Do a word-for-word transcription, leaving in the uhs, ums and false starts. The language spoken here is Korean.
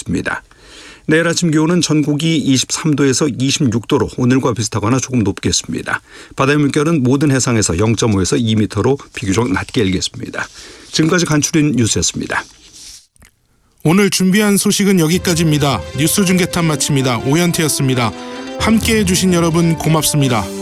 되겠습니다. 내일 아침 기온은 전국이 이십삼 도에서 이십육 도로 오늘과 비슷하거나 조금 높겠습니다. 바다의 물결은 모든 해상에서 영 점 오에서 이 미터로 비교적 낮게 일겠습니다. 지금까지 간추린 뉴스였습니다. 오늘 준비한 소식은 여기까지입니다. 뉴스 중계탑 마칩니다. 오현태였습니다. 함께해 주신 여러분 고맙습니다.